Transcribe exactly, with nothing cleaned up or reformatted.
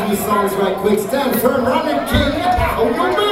few songs right quick. Stand firm, Ronnie King. Oh,